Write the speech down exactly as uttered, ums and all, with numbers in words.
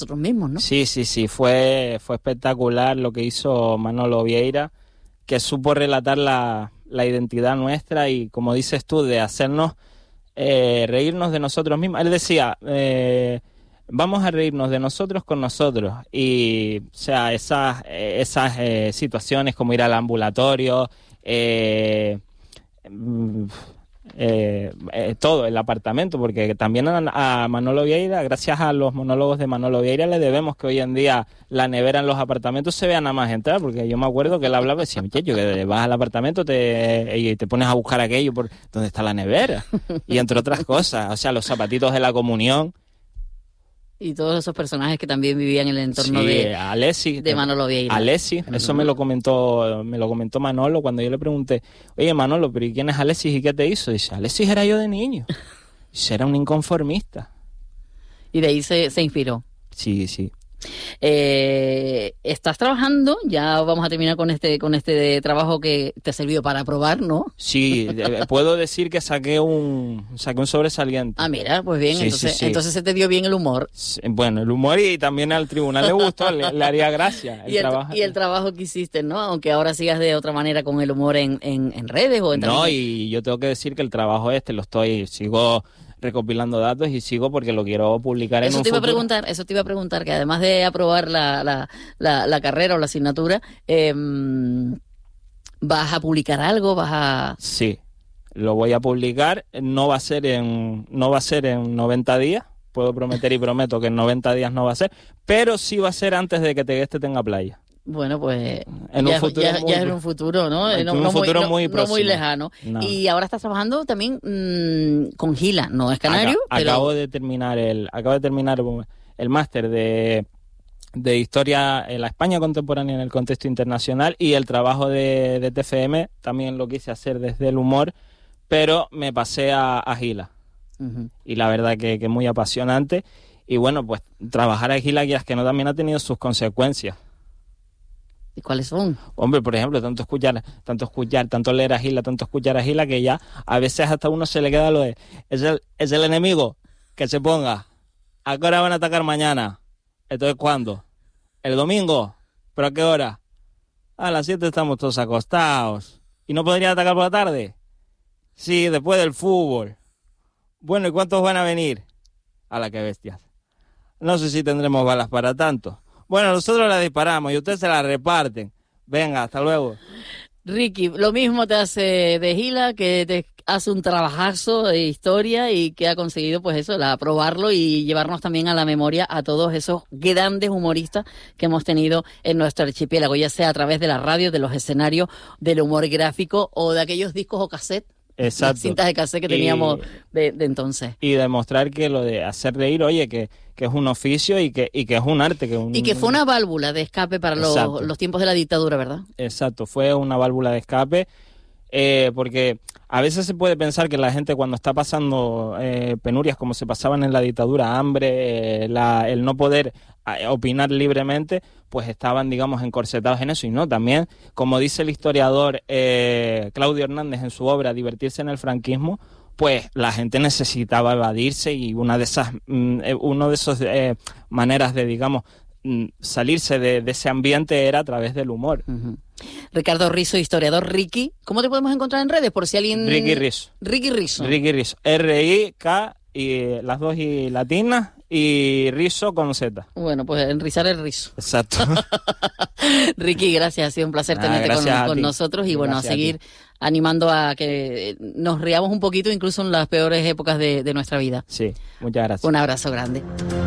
nosotros mismos, ¿no? Sí, sí, sí, fue, fue espectacular lo que hizo Manolo Vieira, que supo relatar la, la identidad nuestra y, como dices tú, de hacernos eh, reírnos de nosotros mismos. Él decía, eh, vamos a reírnos de nosotros con nosotros. Y, o sea, esas, esas eh, situaciones como ir al ambulatorio, eh, Eh, eh, todo, el apartamento, porque también a, a Manolo Vieira, gracias a los monólogos de Manolo Vieira, le debemos que hoy en día la nevera en los apartamentos se vea nada más entrar, porque yo me acuerdo que él hablaba y decía, muchacho, que vas al apartamento te, y te pones a buscar aquello por donde está la nevera, y entre otras cosas, o sea, los zapatitos de la comunión. Y todos esos personajes que también vivían en el entorno sí, de, Alessi, de Manolo Vieira. Alessi, eso me lo comentó, me lo comentó Manolo cuando yo le pregunté, oye Manolo, pero ¿y quién es Alessi y qué te hizo? Dice, Alessi era yo de niño. Dice, era un inconformista. Y de ahí se, se inspiró. Sí, sí. Eh, estás trabajando, ya vamos a terminar con este con este trabajo que te ha servido para probar, ¿no? Sí, puedo decir que saqué un saqué un sobresaliente. Ah, mira, pues bien, sí, entonces, sí, sí. entonces se te dio bien el humor. Sí, bueno, el humor y también al tribunal le gustó, le, le haría gracia. El y, el, trabajo. y el trabajo que hiciste, ¿no? Aunque ahora sigas de otra manera con el humor en, en, en redes o en... No, y yo tengo que decir que el trabajo este lo estoy, sigo... recopilando datos y sigo porque lo quiero publicar eso en un te iba futuro. a preguntar eso te iba a preguntar que además de aprobar la, la, la, la carrera o la asignatura, eh, ¿vas a publicar algo? ¿Vas a...? Sí, lo voy a publicar, no va a ser en no va a ser en noventa días, puedo prometer y prometo que en noventa días no va a ser, pero sí va a ser antes de que Tegueste tenga playa. Bueno, pues en ya, un futuro ya, muy, ya en un futuro, ¿no? En no, un no futuro muy, muy no, próximo. No muy lejano. No. Y ahora estás trabajando también mmm, con Gila, no es canario, Acá, pero... Acabo de terminar el acabo de terminar el máster de, de Historia en la España contemporánea en el contexto internacional y el trabajo de, de T F M también lo quise hacer desde el humor, pero me pasé a, a Gila. Uh-huh. Y la verdad que es muy apasionante. Y bueno, pues trabajar a Gila, quieras que no, también ha tenido sus consecuencias. ¿Y cuáles son? Hombre, por ejemplo, tanto escuchar, tanto escuchar, tanto leer a Gila, tanto escuchar a Gila, que ya a veces hasta uno se le queda lo de, es el, es el enemigo, que se ponga. ¿A qué hora van a atacar mañana? Entonces, ¿cuándo? ¿El domingo? ¿Pero a qué hora? A las siete estamos todos acostados. ¿Y no podrían atacar por la tarde? Sí, después del fútbol. Bueno, ¿y cuántos van a venir? A la que bestias. No sé si tendremos balas para tanto. Bueno, nosotros la disparamos y ustedes se la reparten. Venga, hasta luego. Ricky, lo mismo te hace de Gila, que te hace un trabajazo de historia y que ha conseguido, pues eso, la, aprobarlo y llevarnos también a la memoria a todos esos grandes humoristas que hemos tenido en nuestro archipiélago, ya sea a través de la radio, de los escenarios, del humor gráfico o de aquellos discos o cassettes. Exacto. Las cintas de cassette que teníamos y, de, de entonces. Y demostrar que lo de hacer reír, oye, que, que es un oficio y que, y que es un arte. Que un, y que fue una válvula de escape para los, los tiempos de la dictadura, ¿verdad? Exacto, fue una válvula de escape, eh, porque a veces se puede pensar que la gente cuando está pasando eh, penurias como se pasaban en la dictadura, hambre, eh, la, el no poder eh, opinar libremente, pues estaban, digamos, encorsetados en eso. Y no, también, como dice el historiador eh, Claudio Hernández en su obra Divertirse en el franquismo, pues la gente necesitaba evadirse y una de esas, mm, uno de esos eh, maneras de, digamos, mm, salirse de, de ese ambiente era a través del humor. Uh-huh. Ricardo Risso, historiador. Ricky, ¿cómo te podemos encontrar en redes? Por si alguien... Ricky Risso. Ricky Risso. Ricky Risso. R I K y las dos y latinas y Risso con Z. Bueno, pues enrizar el rizo. Exacto. Ricky, gracias. Ha sido un placer ah, tenerte con, con nosotros y bueno, gracias a seguir a animando a que nos riamos un poquito incluso en las peores épocas de, de nuestra vida. Sí, muchas gracias. Un abrazo grande.